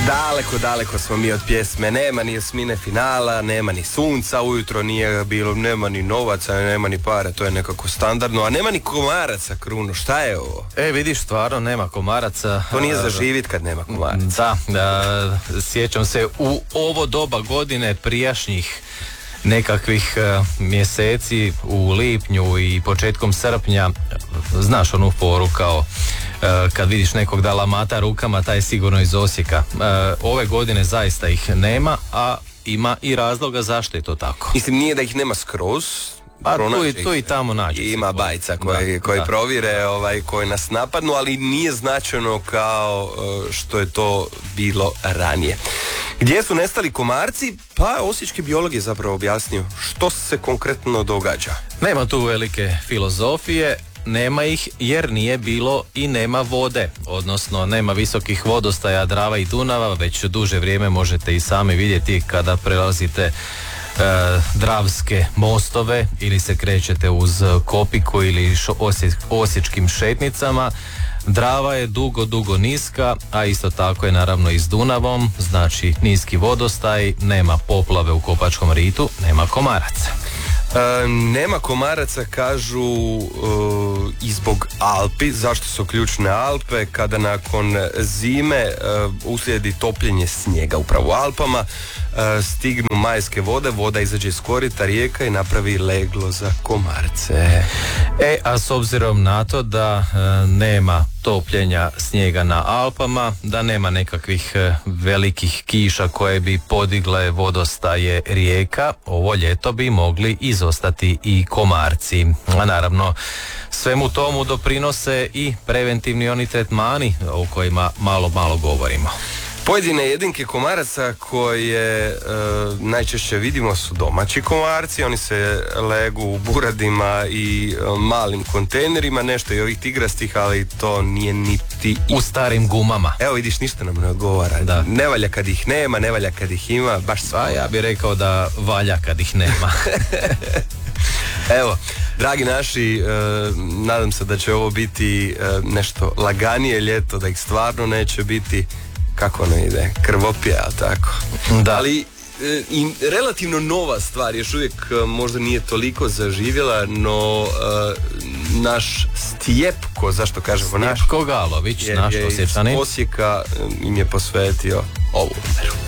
Daleko smo mi od pjesme. Nema ni osmine finala, nema ni sunca ujutro, nije bilo, nema ni novaca, nema ni para, to je nekako standardno, a nema ni komaraca, Kruno, šta je ovo? Vidiš, stvarno nema komaraca. To nije za živit kad nema komaraca. Da, sjećam se u ovo doba godine prijašnjih nekakvih mjeseci u lipnju i početkom srpnja, znaš onu foru kao kad vidiš nekog da lamata rukama, taj je sigurno iz Osijeka. Ove godine zaista ih nema, a ima i razloga zašto je to tako. Mislim, nije da ih nema skroz, a tu i tamo nađe. Ima bajca koji provire, koji nas napadnu, ali nije značajno kao što je to bilo ranije. Gdje su nestali komarci? Pa osječki biolog je zapravo objasnio što se konkretno događa. Nema tu velike filozofije, nema ih jer nije bilo i nema vode, odnosno nema visokih vodostaja Drava i Dunava, već duže vrijeme možete i sami vidjeti kada prelazite dravske mostove ili se krećete uz Kopiku ili osječkim šetnicama. Drava je dugo niska, a isto tako je naravno i s Dunavom, znači niski vodostaj, nema poplave u Kopačkom ritu, nema komaraca. Nema komaraca, kažu, i zbog Alpi. Zašto su ključne Alpe? Kada nakon zime uslijedi topljenje snijega upravo u Alpama, stignu majske vode, voda izađe iz korita rijeka i napravi leglo za komarce. A s obzirom na to da nema topljenja snijega na Alpama, da nema nekakvih velikih kiša koje bi podigle vodostaje rijeka, ovo ljeto bi mogli izostati i komarci. A naravno, svemu tomu doprinose i preventivni oni tretmani o kojima malo govorimo. Pojedine jedinke komaraca koje najčešće vidimo su domaći komarci, oni se legu u buradima i malim kontejnerima, nešto i ovih tigrastih, ali to nije niti... U starim gumama. Evo vidiš, ništa nam ne odgovara. Da. Ne valja kad ih nema, ne valja kad ih ima, baš sve. Ja bih rekao da valja kad ih nema. Evo, dragi naši, nadam se da će ovo biti nešto laganije ljeto, da ih stvarno neće biti, kako ono ide, krvopija, ali tako. Da. Ali i relativno nova stvar, još uvijek možda nije toliko zaživjela, no naš Stjepko, zašto kažemo naš? Stjepko Galović, naš Osječanin, iz Osijeka im je posvetio ovu umeru.